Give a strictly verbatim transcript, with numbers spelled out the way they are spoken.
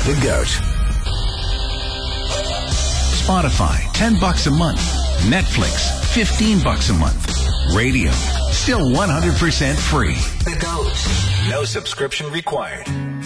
The Goat. Spotify, ten bucks a month. Netflix, fifteen bucks a month. Radio, still one hundred percent free. The Goat. No subscription required.